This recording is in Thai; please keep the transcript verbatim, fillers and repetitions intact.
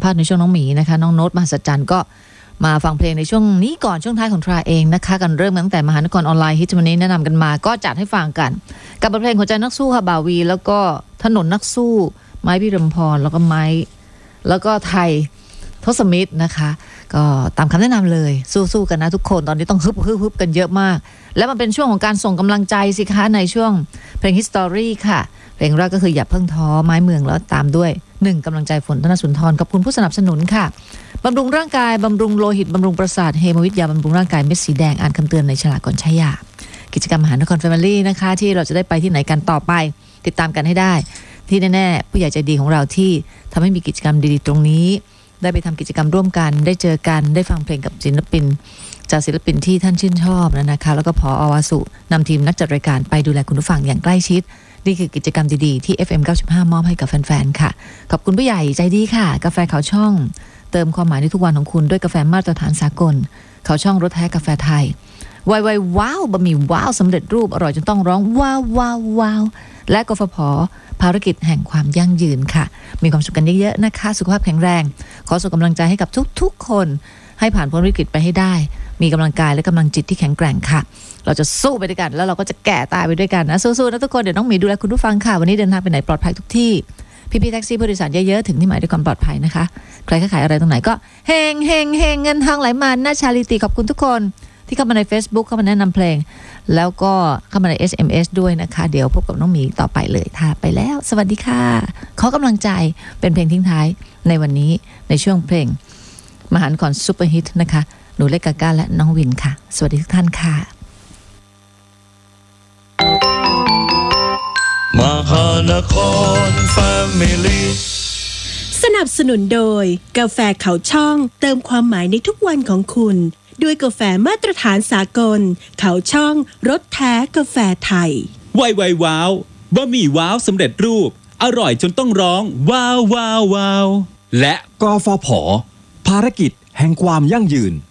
ภาษณ์ในช่วงน้องหมีนะคะน้องโน้ตมหัศจรรย์ก็มาฟังเพลงในช่วงนี้ก่อนช่วงท้ายของทราเองนะคะกันเริ่มตั้งแต่มหานครออนไลน์ฮิตวันนี้แนะนำกันมาก็จัดให้ฟังกันกับบทเพลงหัวใจนักสู้ค่ะบ่าวีแล้วก็ถนนนักสู้ไม้พิรมพรแล้วก็ไม้แล้วก็ไทยทศมิตรนะคะก็ตามคำแนะนำเลยสู้ๆกันนะทุกคนตอนนี้ต้องฮึบฮึบฮึบกันเยอะมากและมันเป็นช่วงของการส่งกำลังใจสิคะในช่วงเพลง History ค่ะเพลงแรกก็คืออย่าเพิ่งท้อไม้เมืองแล้วตามด้วยหนึ่งกำลังใจฝนธนสุนทรขอบคุณผู้สนับสนุนค่ะบำรุงร่างกายบำรุงโลหิตบำรุงประสาทเฮโมวิทยาบำรุงร่างกายเม็ดสีแดงอ่านคำเตือนในฉลากก่อนใช้ยากิจกรรมมหานครแฟมิลี่นะคะที่เราจะได้ไปที่ไหนกันต่อไปติดตามกันให้ได้ที่แน่ๆผู้ใหญ่ใจดีของเราที่ทำให้มีกิจกรรมดีๆตรงนี้ได้ไปทำกิจกรรมร่วมกันได้เจอกันได้ฟังเพลงกับศิลปินจากศิลปินที่ท่านชื่นชอบนะคะแล้วก็ผอ.วาสุนำทีมนักจัดรายการไปดูแลคุณผู้ฟังอย่างใกล้ชิดนี่คือกิจกรรมดีๆที่ เอฟ เอ็ม เก้าสิบห้ามอบให้กับแฟนๆค่ะขอบคุณผู้ใหญ่ใจดีค่ะกาแฟเขาช่องเติมความหมายในทุกวันของคุณด้วยกาแฟมาตรฐานสากลเขาช่องรสแท้กาแฟไทยไวไวว้าวบะหมี่ว้าวสำเร็จรูปอร่อยจนต้องร้องว้าวว้าวว้าวและกฟผ.ภารกิจแห่งความยั่งยืนค่ะมีความสุขกันเยอะๆนะคะสุขภาพแข็งแรงขอส่งกำลังใจให้กับทุกๆคนให้ผ่านพ้นวิกฤตไปให้ได้มีกำลังกายและกำลังจิตที่แข็งแกร่งค่ะเราจะสู้ไปด้วยกันแล้วเราก็จะแก่ตายไปด้วยกันนะสู้ๆนะทุกคนเดี๋ยวน้องหมีดูแลคุณผู้ฟังค่ะวันนี้เดินทางไปไหนปลอดภัยทุกที่พี่ๆแท็กซี่ผู้โดยสารเยอะๆถึงที่หมายด้วยความปลอดภัยนะคะใครค้าขายอะไรตรงไหนก็เฮงเฮงเฮงเงินทองไหลมาหน้าชาลิตีขอบคุณทุกคนที่เข้ามาใน Facebook เข้ามาแนะนำเพลงแล้วก็เข้ามาใน เอส เอ็ม เอส ด้วยนะคะเดี๋ยวพบกับน้องหมีต่อไปเลยค่ะไปแล้วสวัสดีค่ะขอกำลังใจเป็นเพลงทิ้งท้ายในวันนี้ในช่วงเพลงมหานครซุปเปอร์ฮิตนะคะหนูเล็กกาก้าและน้องวินค่ะสวัสดีทุกท่านค่ะมหานครแฟมิลี่สนับสนุนโดยกาแฟเขาช่องเติมความหมายในทุกวันของคุณด้วยกาแฟมาตรฐานสากลเขาช่องรสแท้กาแฟไทยไวไวว้าวบะหมี่ว้าวสำเร็จรูปอร่อยจนต้องร้องว้าวว้าวว้าวและกฟผ.ภารกิจแห่งความยั่งยืน